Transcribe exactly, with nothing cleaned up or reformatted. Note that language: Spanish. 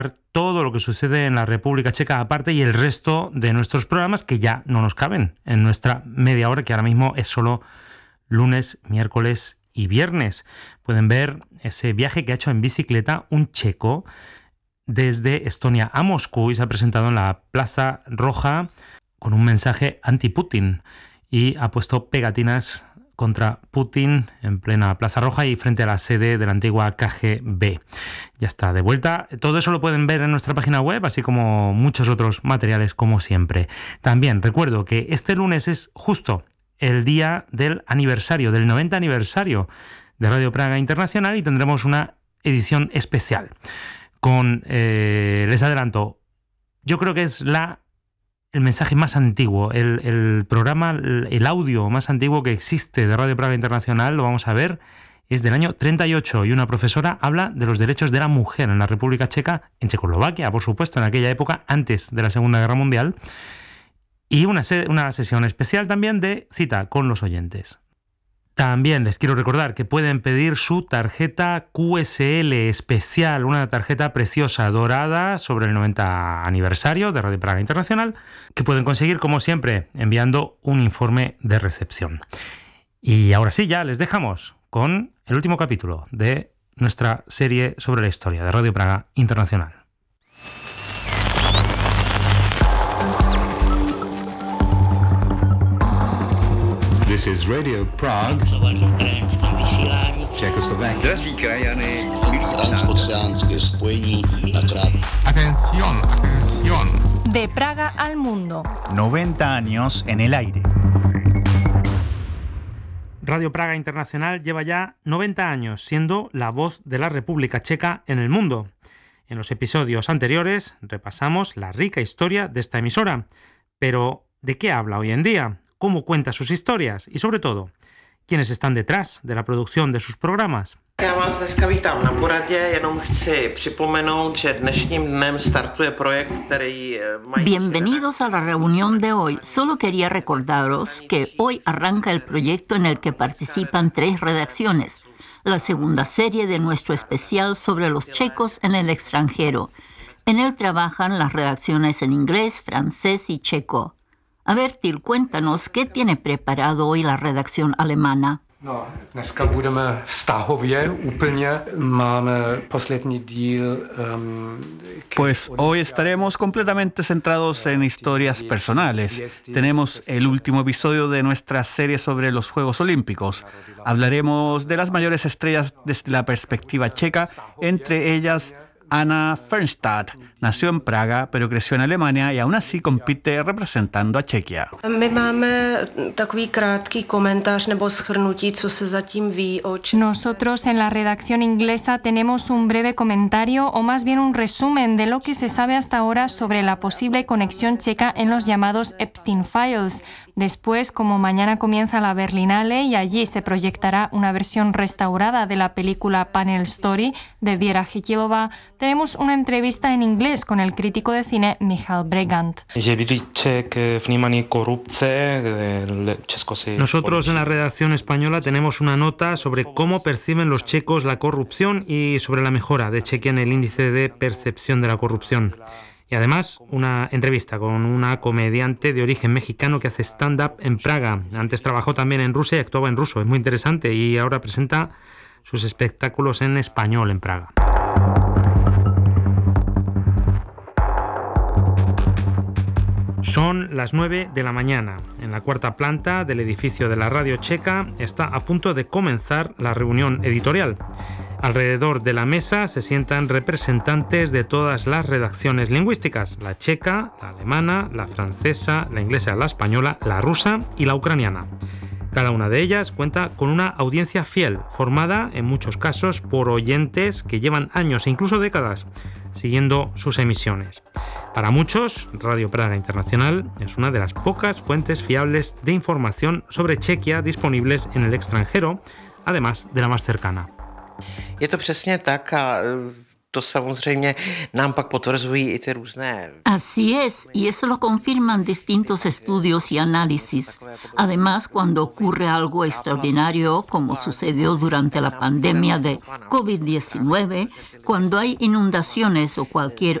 todo lo que sucede en la República Checa aparte y el resto de nuestros programas que ya no nos caben en nuestra media hora, que ahora mismo es solo lunes, miércoles y viernes. Pueden ver ese viaje que ha hecho en bicicleta un checo desde Estonia a Moscú y se ha presentado en la Plaza Roja con un mensaje anti-Putin y ha puesto pegatinas contra Putin en plena Plaza Roja y frente a la sede de la antigua K G B. Ya está de vuelta. Todo eso lo pueden ver en nuestra página web, así como muchos otros materiales como siempre. También recuerdo que este lunes es justo el día del aniversario, del noventa aniversario de Radio Praga Internacional y tendremos una edición especial con, eh, les adelanto, yo creo que es la el mensaje más antiguo, el, el programa, el, el audio más antiguo que existe de Radio Praga Internacional, lo vamos a ver, es del año treinta y ocho y una profesora habla de los derechos de la mujer en la República Checa, en Checoslovaquia, por supuesto, en aquella época, antes de la Segunda Guerra Mundial, y una, se- una sesión especial también de cita con los oyentes. También les quiero recordar que pueden pedir su tarjeta Q S L especial, una tarjeta preciosa dorada sobre el noventa aniversario de Radio Praga Internacional, que pueden conseguir, como siempre, enviando un informe de recepción. Y ahora sí, ya les dejamos con el último capítulo de nuestra serie sobre la historia de Radio Praga Internacional. This is Radio Prague, Czechoslovakia. Drazí krajany, milí transoceánské spojení na krát. Atención, atención. De Praga al mundo. noventa años en el aire. Radio Praga Internacional lleva ya noventa años siendo la voz de la República Checa en el mundo. En los episodios anteriores repasamos la rica historia de esta emisora. Pero, ¿de qué habla hoy en día? ¿Cómo cuenta sus historias? Y sobre todo, ¿quiénes están detrás de la producción de sus programas? Já vás dneska vítám na poradě, jenom chci připomenout, že dnešním dnem startuje projekt, který mají... Bienvenidos a la reunión de hoy. Solo quería recordaros que hoy arranca el proyecto en el que participan tres redacciones, la segunda serie de nuestro especial sobre los checos en el extranjero. En él trabajan las redacciones en inglés, francés y checo. A ver, Til, cuéntanos, ¿qué tiene preparado hoy la redacción alemana? No, dneska budeme vztahově úplně, máme poslední díl. Um, Pues hoy estaremos completamente centrados en historias personales. Tenemos el último episodio de nuestra serie sobre los Juegos Olímpicos. Hablaremos de las mayores estrellas desde la perspectiva checa, entre ellas Anna Fernstadt. Nació en Praga, pero creció en Alemania y aún así compite representando a Chequia. My máme takový krátký komentář nebo shrnutí, co se zatím ví o České. Nosotros en la redacción inglesa tenemos un breve comentario o más bien un resumen de lo que se sabe hasta ahora sobre la posible conexión checa en los llamados Epstein Files. Después, como mañana comienza la Berlinale y allí se proyectará una versión restaurada de la película Panel Story de Věra Chytilova, tenemos una entrevista en inglés con el crítico de cine Michal Bregant. Nosotros en la redacción española tenemos una nota sobre cómo perciben los checos la corrupción y sobre la mejora de Chequia en el índice de percepción de la corrupción. Y además, una entrevista con una comediante de origen mexicano que hace stand-up en Praga. Antes trabajó también en Rusia y actuaba en ruso. Es muy interesante y ahora presenta sus espectáculos en español en Praga. Son las nueve de la mañana. En la cuarta planta del edificio de la Radio Checa está a punto de comenzar la reunión editorial. Alrededor de la mesa se sientan representantes de todas las redacciones lingüísticas: la checa, la alemana, la francesa, la inglesa, la española, la rusa y la ucraniana. Cada una de ellas cuenta con una audiencia fiel, formada en muchos casos por oyentes que llevan años e incluso décadas siguiendo sus emisiones. Para muchos, Radio Praga Internacional es una de las pocas fuentes fiables de información sobre Chequia disponibles en el extranjero, además de la más cercana. Je to přesně tak a to samozřejmě nám pak potvrzují i ty různé. Así es, y eso lo confirman distintos estudios y análisis. Además, cuando ocurre algo extraordinario, como sucedió durante la pandemia de COVID diecinueve, cuando hay inundaciones o cualquier